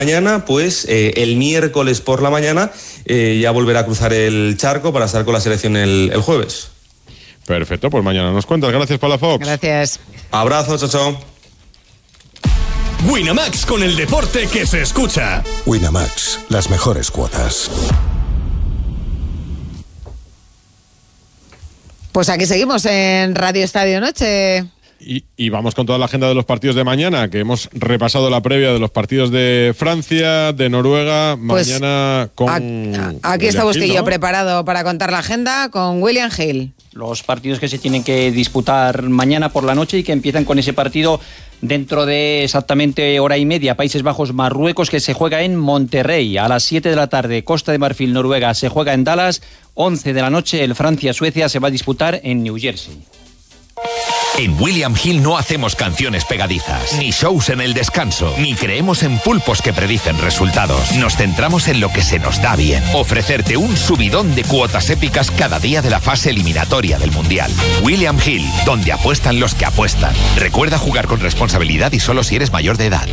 mañana, pues el miércoles por la mañana ya volverá a cruzar el charco para estar con la selección el jueves. Perfecto, pues mañana nos cuentas. Gracias, Palafox. Gracias. Abrazo, chao, chao. Winamax, con el deporte que se escucha. Winamax, las mejores cuotas. Pues aquí seguimos en Radio Estadio Noche. Y vamos con toda la agenda de los partidos de mañana, que hemos repasado la previa de los partidos de Francia, de Noruega, pues mañana con... Aquí está Bustillo, ¿no?, preparado para contar la agenda con William Hill. Los partidos que se tienen que disputar mañana por la noche y que empiezan con ese partido dentro de exactamente hora y media. Países Bajos, Marruecos, que se juega en Monterrey. A las 7 de la tarde, Costa de Marfil, Noruega, se juega en Dallas. 11 de la noche, el Francia-Suecia se va a disputar en New Jersey. En William Hill no hacemos canciones pegadizas, ni shows en el descanso, ni creemos en pulpos que predicen resultados. Nos centramos en lo que se nos da bien. Ofrecerte un subidón de cuotas épicas cada día de la fase eliminatoria del Mundial. William Hill, donde apuestan los que apuestan. Recuerda jugar con responsabilidad y solo si eres mayor de edad.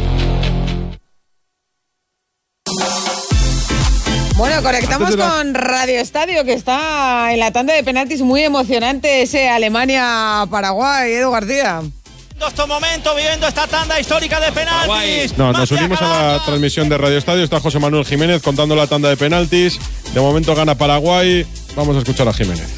Bueno, conectamos con Radio Estadio, que está en la tanda de penaltis muy emocionante, ese Alemania-Paraguay. Edu García. Estos momentos, viviendo esta tanda histórica de penaltis. No, nos unimos a la transmisión de Radio Estadio. Está José Manuel Jiménez contando la tanda de penaltis. De momento gana Paraguay. Vamos a escuchar a Jiménez.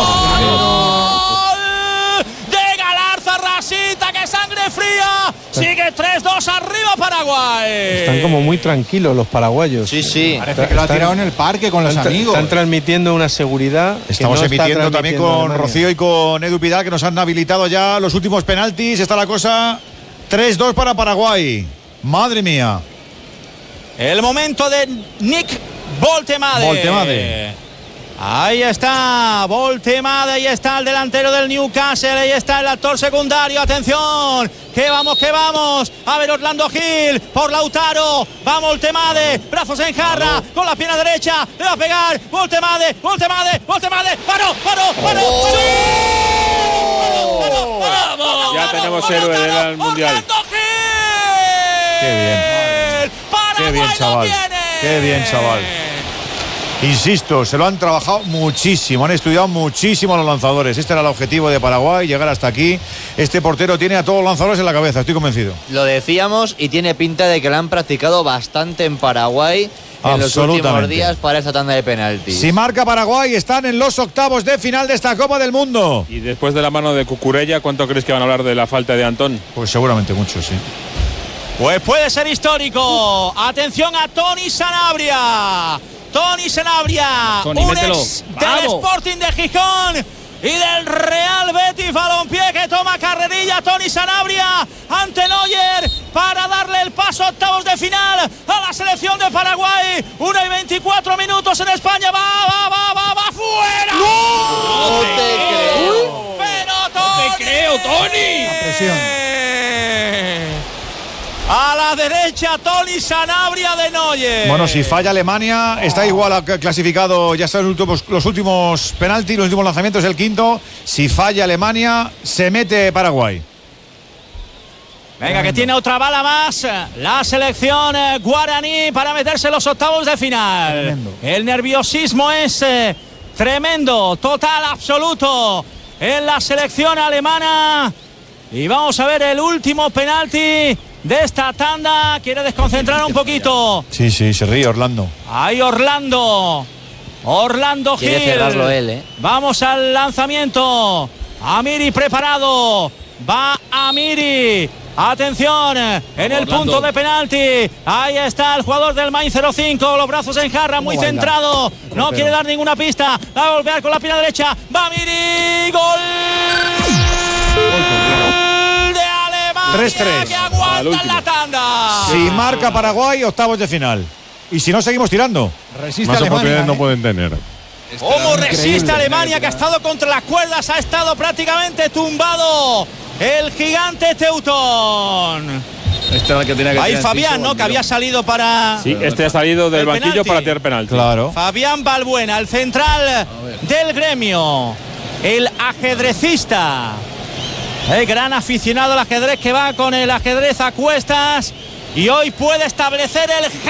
De Galarza, Rasita, que sangre fría. Sigue 3-2 arriba Paraguay. Están como muy tranquilos los paraguayos. Sí. Parece que lo ha tirado en el parque con los amigos. Están transmitiendo una seguridad. Estamos emitiendo también con Rocío y con Edu Pidal, que nos han habilitado ya los últimos penaltis. Está la cosa 3-2 para Paraguay. Madre mía. El momento de Nick Voltemade. Ahí está Voltemade, ahí está el delantero del Newcastle, ahí está el actor secundario, atención, que vamos, a ver Orlando Gil, por Lautaro, va Voltemade, brazos en jarra, con la pierna derecha, le va a pegar, Voltemade, paró. Ya tenemos héroe del Mundial. Qué bien, chaval. Insisto, se lo han trabajado muchísimo, han estudiado muchísimo a los lanzadores. Este era el objetivo de Paraguay, llegar hasta aquí. Este portero tiene a todos los lanzadores en la cabeza, estoy convencido. Lo decíamos y tiene pinta de que lo han practicado bastante en Paraguay en los últimos días para esta tanda de penaltis. Si marca Paraguay, están en los octavos de final de esta Copa del Mundo. Y después de la mano de Cucurella, ¿cuánto crees que van a hablar de la falta de Antón? Pues seguramente mucho, sí. Pues puede ser histórico. Atención a Tony Sanabria, un ex del Sporting de Gijón y del Real Betis Balompié, que toma carrerilla. Tony Sanabria ante Neuer para darle el paso a octavos de final a la selección de Paraguay. 1 y 24 minutos en España. Va fuera. No te creo. Pero Tony. No te creo, Tony. La presión. A la derecha, Tony Sanabria de Neuer. Bueno, si falla Alemania, está igual clasificado. Ya están los últimos penaltis, los últimos lanzamientos, el quinto. Si falla Alemania, se mete Paraguay. Venga, que tiene otra bala más la selección guaraní para meterse en los octavos de final. Tremendo. El nerviosismo es tremendo, total, absoluto en la selección alemana. Y vamos a ver el último penalti de esta tanda. Quiere desconcentrar un poquito. Sí, se ríe Orlando. Ahí Orlando Gil. Quiere cerrarlo él, Vamos al lanzamiento. Amiri preparado. Va Amiri. Atención, en el punto de penalti. Ahí está el jugador del Mainz 05, los brazos en jarra, muy centrado. No quiere dar ninguna pista. Va a golpear con la pierna derecha. Va Amiri. Gol de Alemania, 3-3. que aguanta la tanda. Si marca Paraguay, octavos de final. Y si no, seguimos tirando. Resiste más Alemania, oportunidades no pueden tener. ¿Cómo resiste Alemania, que ha estado contra las cuerdas? Ha estado prácticamente tumbado el gigante Teutón. Este era el que tenía que ahí Fabián, ¿no? Que había salido para... Sí, este ha salido del banquillo penalti, para tirar penalti. Claro. Fabián Balbuena, el central del Gremio. El ajedrecista. El gran aficionado al ajedrez, que va con el ajedrez a cuestas. Y hoy puede establecer el